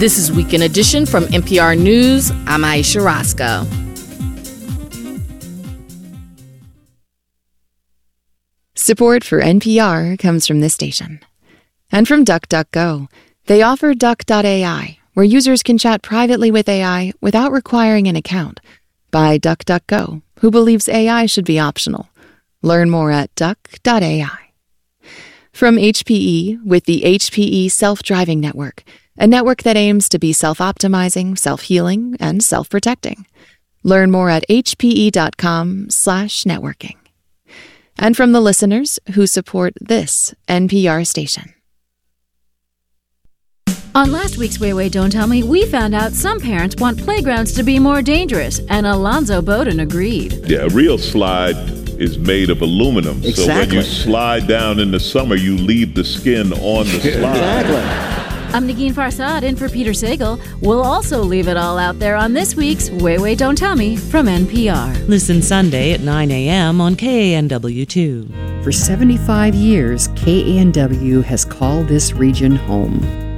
This is Weekend Edition from NPR News. I'm Aisha Roscoe. Support for NPR comes from this station. And from DuckDuckGo. They offer Duck.ai, where users can chat privately with AI without requiring an account. By DuckDuckGo, who believes AI should be optional. Learn more at Duck.ai. From HPE, with the HPE Self-Driving Network, a network that aims to be self-optimizing, self-healing, and self-protecting. Learn more at hpe.com/networking. And from the listeners who support this NPR station. On last week's Way, Don't Tell Me, we found out some parents want playgrounds to be more dangerous, and Alonzo Bowden agreed. Yeah, a real slide is made of aluminum. Exactly. So when you slide down in the summer, you leave the skin on the slide. Exactly. I'm Negin Farsad in for Peter Sagal. We'll also leave it all out there on this week's Way, Don't Tell Me from NPR. Listen Sunday at 9 a.m. on KANW2. For 75 years, KANW has called this region home.